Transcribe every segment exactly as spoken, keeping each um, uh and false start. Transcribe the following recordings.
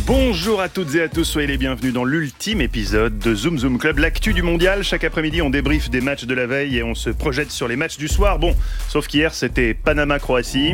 Bonjour à toutes et à tous, soyez les bienvenus dans l'ultime épisode de Zoom Zoom Club, l'actu du mondial. Chaque après-midi, on débriefe des matchs de la veille et on se projette sur les matchs du soir. Bon, sauf qu'hier, c'était Panama-Croatie,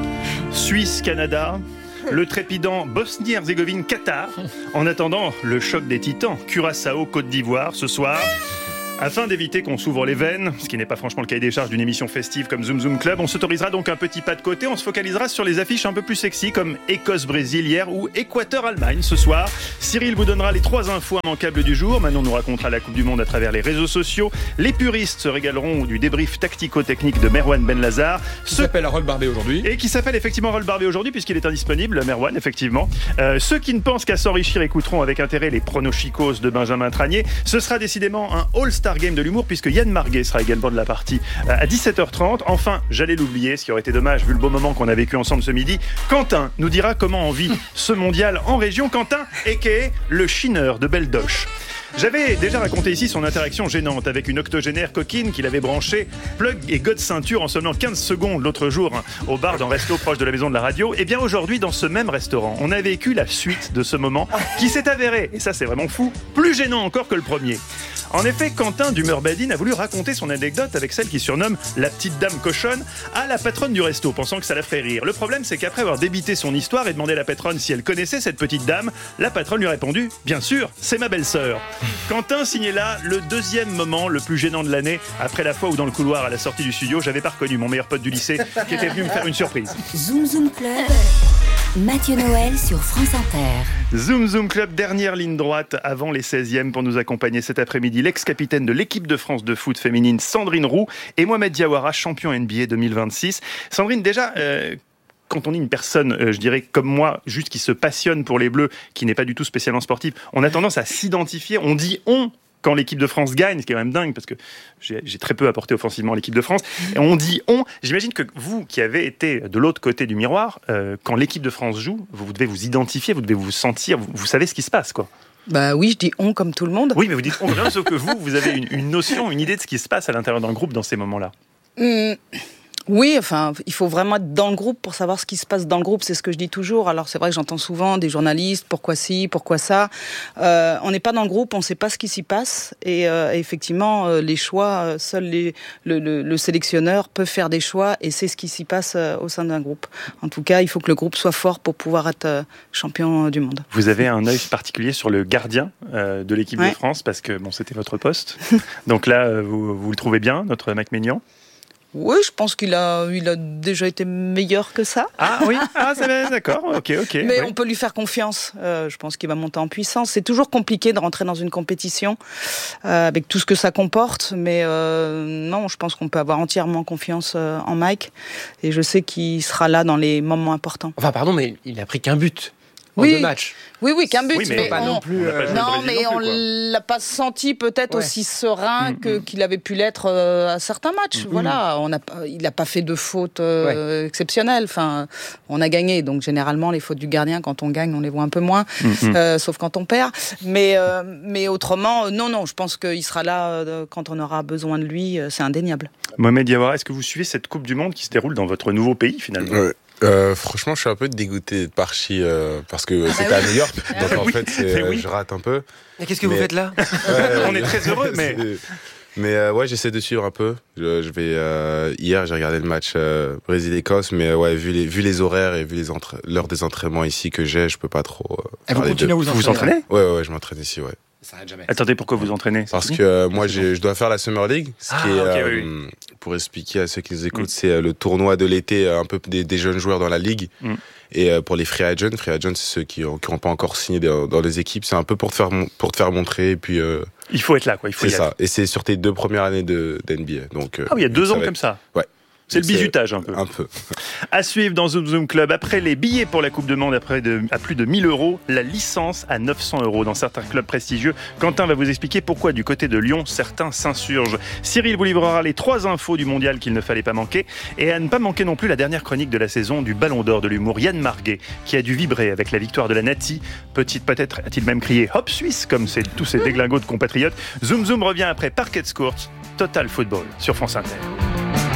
Suisse-Canada, le trépidant Bosnie-Herzégovine-Qatar. En attendant, le choc des titans, Curaçao-Côte d'Ivoire ce soir. Afin d'éviter qu'on s'ouvre les veines, ce qui n'est pas franchement le cahier des charges d'une émission festive comme Zoom Zoom Club, on s'autorisera donc un petit pas de côté. On se focalisera sur les affiches un peu plus sexy comme Écosse-Brésil hier ou Équateur-Allemagne ce soir. Cyril vous donnera les trois infos immanquables du jour. Manon nous racontera la Coupe du Monde à travers les réseaux sociaux. Les puristes se régaleront du débrief tactico-technique de Merwan Benlazar. Qui Ce... s'appelle Harold Barbet aujourd'hui. Et qui s'appelle effectivement Harold Barbet aujourd'hui puisqu'il est indisponible, Merwan, effectivement. Euh, ceux qui ne pensent qu'à s'enrichir écouteront avec intérêt les pronosticos de Benjamin Tranier. Ce sera décidément un All-Star Game de l'humour puisque Yann Marguet sera également de la partie à dix-sept heures trente. Enfin, j'allais l'oublier, ce qui aurait été dommage vu le beau moment qu'on a vécu ensemble ce midi. Quentin nous dira comment on vit ce mondial en région. Quentin, aka le chineur de Beldoche. J'avais déjà raconté ici son interaction gênante avec une octogénaire coquine qu'il avait branché plug et god ceinture en seulement quinze secondes l'autre jour hein, au bar d'un resto proche de la maison de la radio. Et bien aujourd'hui, dans ce même restaurant, on a vécu la suite de ce moment qui s'est avéré, et ça c'est vraiment fou, plus gênant encore que le premier. En effet, Quentin d'Humeur Badine a voulu raconter son anecdote avec celle qui surnomme la petite dame cochonne à la patronne du resto, pensant que ça la ferait rire. Le problème, c'est qu'après avoir débité son histoire et demandé à la patronne si elle connaissait cette petite dame, la patronne lui a répondu « Bien sûr, c'est ma belle-sœur ». Quentin signait là le deuxième moment le plus gênant de l'année, après la fois où dans le couloir à la sortie du studio, j'avais pas reconnu mon meilleur pote du lycée qui était venu me faire une surprise. Zoom Zoom Club, Mathieu Noël sur France Inter. Zoom Zoom Club, dernière ligne droite avant les seizièmes pour nous accompagner cet après-midi. L'ex-capitaine de l'équipe de France de foot féminine, Sandrine Roux, et Mohamed Diawara, champion N B A deux mille vingt-six. Sandrine, déjà... Euh, Quand on est une personne, euh, je dirais comme moi, juste qui se passionne pour les Bleus, qui n'est pas du tout spécialement sportive, on a tendance à s'identifier. On dit « on » quand l'équipe de France gagne, ce qui est quand même dingue, parce que j'ai, j'ai très peu apporté offensivement à l'équipe de France. Et on dit « on ». J'imagine que vous, qui avez été de l'autre côté du miroir, euh, quand l'équipe de France joue, vous, vous devez vous identifier, vous devez vous sentir, vous, vous savez ce qui se passe, quoi. Bah oui, je dis on comme tout le monde. Oui, mais vous dites on, bien, sauf que vous, vous avez une, une notion, une idée de ce qui se passe à l'intérieur d'un groupe dans ces moments-là. Mmh. Oui, enfin, il faut vraiment être dans le groupe pour savoir ce qui se passe dans le groupe, c'est ce que je dis toujours. Alors c'est vrai que j'entends souvent des journalistes, pourquoi ci, pourquoi ça. Euh, on n'est pas dans le groupe, on ne sait pas ce qui s'y passe. Et euh, effectivement, euh, les choix, seul les, le, le, le sélectionneur peut faire des choix et c'est ce qui s'y passe euh, au sein d'un groupe. En tout cas, il faut que le groupe soit fort pour pouvoir être euh, champion du monde. Vous avez un œil particulier sur le gardien euh, de l'équipe ouais. de France parce que bon, c'était votre poste. Donc là, euh, vous, vous le trouvez bien, notre Mac Maignan ? Oui, je pense qu'il a, il a déjà été meilleur que ça. Ah oui, ah, c'est bien, d'accord, ok, ok. Mais oui. on peut lui faire confiance. Euh, je pense qu'il va monter en puissance. C'est toujours compliqué de rentrer dans une compétition euh, avec tout ce que ça comporte, mais euh, non, je pense qu'on peut avoir entièrement confiance euh, en Mike. Et je sais qu'il sera là dans les moments importants. Enfin, pardon, mais il n'a pris qu'un but. En oui, deux matchs. oui, oui, qu'un but, oui, mais, mais pas on, non plus. Euh... Non, mais on l'a pas senti peut-être ouais. aussi serein mmh, que, qu'il avait pu l'être euh, à certains matchs. Mmh. Voilà, on a, il n'a pas fait de fautes euh, ouais. exceptionnelles. Enfin, on a gagné, donc généralement les fautes du gardien, quand on gagne, on les voit un peu moins, mmh. euh, sauf quand on perd. Mais, euh, mais autrement, non, non, je pense qu'il sera là euh, quand on aura besoin de lui. Euh, c'est indéniable. Mohamed Diawara, est-ce que vous suivez cette Coupe du Monde qui se déroule dans votre nouveau pays finalement ? ouais. Euh, franchement, je suis un peu dégoûté de Parchi euh, parce que ah c'était bah oui. à New York, donc en oui. fait, c'est, oui. je rate un peu. Et qu'est-ce que mais... vous faites là ? euh, On est très heureux, mais mais euh, ouais, j'essaie de suivre un peu. Je, je vais euh, hier, j'ai regardé le match euh, Brésil-Écosse, mais ouais, vu les vu les horaires et vu les entra... l'heure des entraînements ici que j'ai, je peux pas trop. Euh, et vous continuez à vous entraîner ? Vous entraînez ? Ouais, ouais, ouais, je m'entraîne ici, ouais. Ça arrête jamais. Attendez, pourquoi vous entraînez ? Parce que euh, moi, j'ai, je dois faire la Summer League, ce ah, qui est, okay, euh, oui. pour expliquer à ceux qui nous écoutent, mm. c'est le tournoi de l'été, un peu des, des jeunes joueurs dans la ligue. Mm. Et euh, pour les free agents, free agents, c'est ceux qui n'ont pas encore signé dans, dans les équipes. C'est un peu pour te faire, pour te faire montrer. Et puis, euh, il faut être là, quoi. Il faut c'est y ça. Être. Et c'est sur tes deux premières années de, d'N B A. Donc, euh, ah oui, il y a deux ans être... comme ça. Ouais. C'est le bizutage un peu. Un peu. À suivre dans Zoom Zoom Club. Après les billets pour la Coupe du Monde après de, à plus de mille euros, la licence à neuf cents euros dans certains clubs prestigieux. Quentin va vous expliquer pourquoi du côté de Lyon, certains s'insurgent. Cyril vous livrera les trois infos du mondial qu'il ne fallait pas manquer. Et à ne pas manquer non plus la dernière chronique de la saison du Ballon d'Or de l'humour, Yann Marguet, qui a dû vibrer avec la victoire de la Nati. Petite peut-être a-t-il même crié Hop Suisse, comme c'est tous ces déglingos de compatriotes. Zoom Zoom revient après Parquet Court, Total Football sur France Inter.